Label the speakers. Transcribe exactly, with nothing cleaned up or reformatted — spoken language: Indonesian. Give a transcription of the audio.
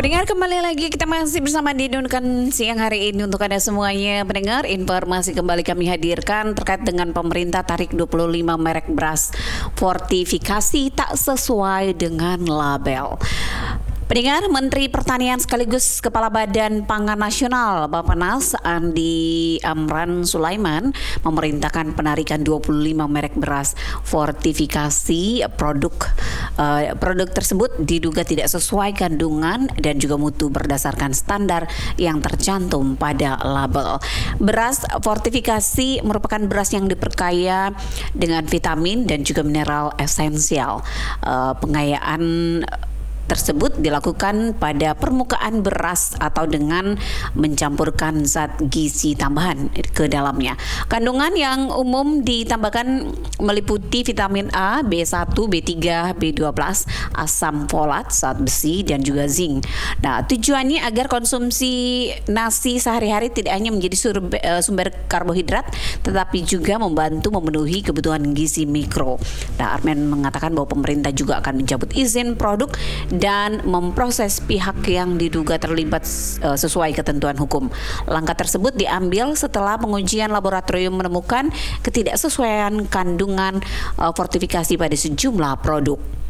Speaker 1: Pendengar, kembali lagi kita masih bersama di Dunkan siang hari ini untuk Anda semuanya. Pendengar, informasi kembali kami hadirkan terkait dengan pemerintah tarik dua puluh lima merek beras fortifikasi tak sesuai dengan label. Pendengar, Menteri Pertanian sekaligus Kepala Badan Pangan Nasional Bappenas Andi Amran Sulaiman memerintahkan penarikan dua puluh lima merek beras fortifikasi. Produk uh, produk tersebut diduga tidak sesuai kandungan dan juga mutu berdasarkan standar yang tercantum pada label. Beras fortifikasi merupakan beras yang diperkaya dengan vitamin dan juga mineral esensial. Uh, pengayaan tersebut dilakukan pada permukaan beras atau dengan mencampurkan zat gizi tambahan ke dalamnya. Kandungan yang umum ditambahkan meliputi vitamin A, B satu, B tiga, B dua belas, asam folat, zat besi, dan juga zinc. Nah, tujuannya agar konsumsi nasi sehari-hari tidak hanya menjadi sumber, sumber karbohidrat, tetapi juga membantu memenuhi kebutuhan gizi mikro. Nah, Armen mengatakan bahwa pemerintah juga akan mencabut izin produk dan memproses pihak yang diduga terlibat uh, sesuai ketentuan hukum. Langkah tersebut diambil setelah pengujian laboratorium menemukan ketidaksesuaian kandungan uh, fortifikasi pada sejumlah produk.